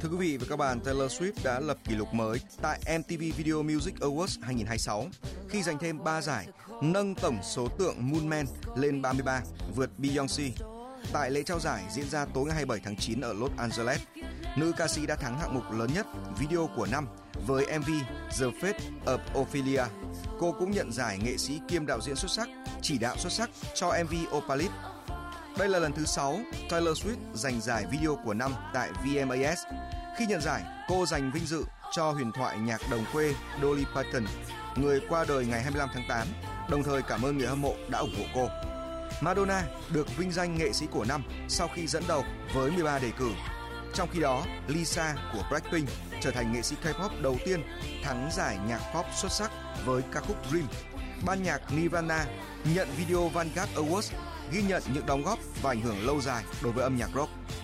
Thưa quý vị và các bạn, Taylor Swift đã lập kỷ lục mới tại MTV Video Music Awards 2026 khi giành thêm 3 giải, nâng tổng số tượng Moon Man lên 33, vượt Beyoncé. Tại lễ trao giải diễn ra tối ngày 27 tháng 9 ở Los Angeles, nữ ca sĩ đã thắng hạng mục lớn nhất video của năm với MV The Fate of Ophelia. Cô cũng nhận giải nghệ sĩ kiêm đạo diễn xuất sắc, chỉ đạo xuất sắc cho MV Opaline. Đây là lần thứ 6 Taylor Swift giành giải video của năm tại VMAs. Khi nhận giải, cô giành vinh dự cho huyền thoại nhạc đồng quê Dolly Parton, người qua đời ngày 25 tháng 8, đồng thời cảm ơn người hâm mộ đã ủng hộ cô. Madonna được vinh danh nghệ sĩ của năm sau khi dẫn đầu với 13 đề cử. Trong khi đó, Lisa của Blackpink trở thành nghệ sĩ K-pop đầu tiên thắng giải nhạc pop xuất sắc với ca khúc Dream. Ban nhạc Nirvana nhận Video Vanguard Awards, ghi nhận những đóng góp và ảnh hưởng lâu dài đối với âm nhạc rock.